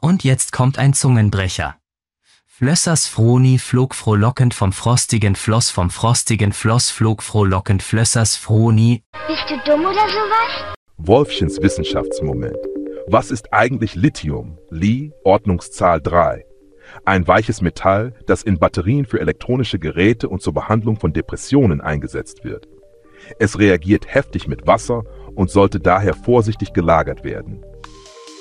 Und jetzt kommt ein Zungenbrecher. Flössers Froni flog frohlockend vom frostigen Floss flog frohlockend Flössers Froni. Bist du dumm oder sowas? Wolfchens Wissenschaftsmoment. Was ist eigentlich Lithium? Li, Ordnungszahl 3. Ein weiches Metall, das in Batterien für elektronische Geräte und zur Behandlung von Depressionen eingesetzt wird. Es reagiert heftig mit Wasser und sollte daher vorsichtig gelagert werden.